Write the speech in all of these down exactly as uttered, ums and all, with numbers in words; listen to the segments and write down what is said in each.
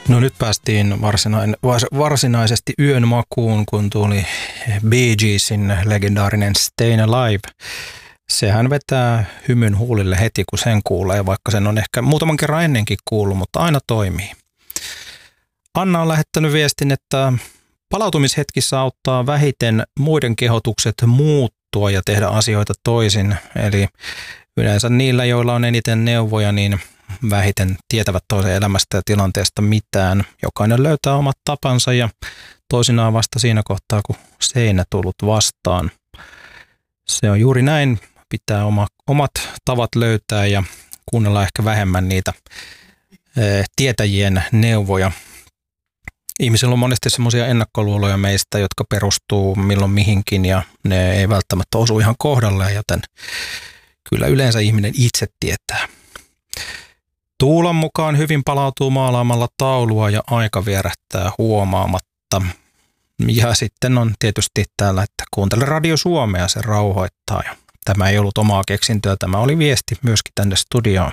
No nyt päästiin varsinain, varsinaisesti yön makuun, kun tuli Bee Geesin legendaarinen Stayin' Alive. Sehän vetää hymyn huulille heti, kun sen kuulee, vaikka sen on ehkä muutaman kerran ennenkin kuullut, mutta aina toimii. Anna on lähettänyt viestin, että palautumishetkissä auttaa vähiten muiden kehotukset muuttua ja tehdä asioita toisin. Eli yleensä niillä, joilla on eniten neuvoja, niin vähiten tietävät toisen elämästä ja tilanteesta mitään. Jokainen löytää omat tapansa ja toisinaan vasta siinä kohtaa, kun seinä tullut vastaan. Se on juuri näin. Pitää oma, omat tavat löytää ja kuunnella ehkä vähemmän niitä e, tietäjien neuvoja. Ihmisillä on monesti semmoisia ennakkoluuloja meistä, jotka perustuu milloin mihinkin ja ne ei välttämättä osu ihan kohdalleen, joten kyllä yleensä ihminen itse tietää. Tuulan mukaan hyvin palautuu maalaamalla taulua ja aika vierähtää huomaamatta. Ja sitten on tietysti täällä, että kuuntele Radio Suomea, se rauhoittaa. Ja tämä ei ollut omaa keksintöä, tämä oli viesti myöskin tänne studioon.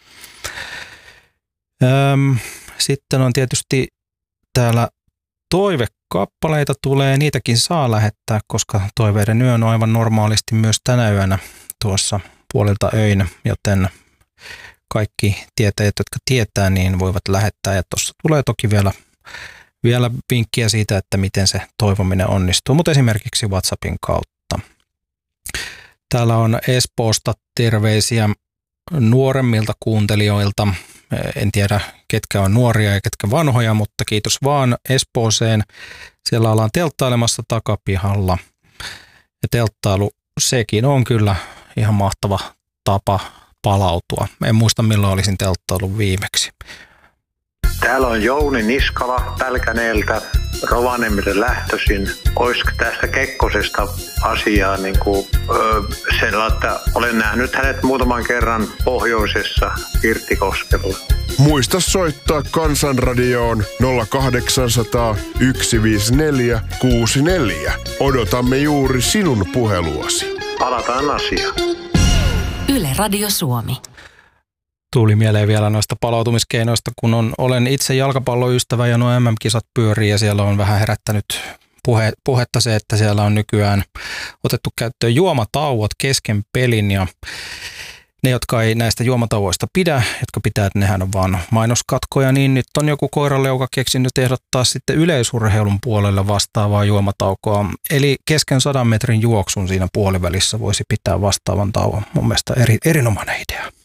Öm, sitten on tietysti täällä toivekappaleita tulee, niitäkin saa lähettää, koska toiveiden yö on aivan normaalisti myös tänä yönä tuossa puolilta öinä, joten kaikki tietäjät, jotka tietää, niin voivat lähettää. Ja tuossa tulee toki vielä, vielä vinkkiä siitä, että miten se toivominen onnistuu, mutta esimerkiksi WhatsAppin kautta. Täällä on Espoosta terveisiä nuoremmilta kuuntelijoilta. En tiedä, ketkä on nuoria ja ketkä vanhoja, mutta kiitos vaan Espooseen. Siellä ollaan telttailemassa takapihalla. Ja telttailu, sekin on kyllä ihan mahtava tapa palautua. En muista, milloin olisin telttaillut viimeksi. Täällä on Jouni Niskala Pälkäneeltä, Rovaniemelle lähtöisin. Olisiko tästä Kekkosesta asiaa niin kuin, öö, sellainen, että olen nähnyt hänet muutaman kerran pohjoisessa Irtikoskella. Muista soittaa Kansanradioon nolla kahdeksansataa yksi viisi neljä kuusi neljä. Odotamme juuri sinun puheluasi. Palataan asiaan. Yle Radio Suomi. Tuli mieleen vielä noista palautumiskeinoista, kun on, olen itse jalkapalloystävä ja nuo M M-kisat pyörii ja siellä on vähän herättänyt puhe, puhetta se, että siellä on nykyään otettu käyttöön juomatauot kesken pelin ja ne, jotka ei näistä juomatauoista pidä, jotka pitää, että nehän on vaan mainoskatkoja, niin nyt on joku koiraleuka keksinyt ehdottaa sitten yleisurheilun puolelle vastaavaa juomataukoa. Eli kesken sadan metrin juoksun siinä puolivälissä voisi pitää vastaavan tauon. Mun mielestä eri, erinomainen idea.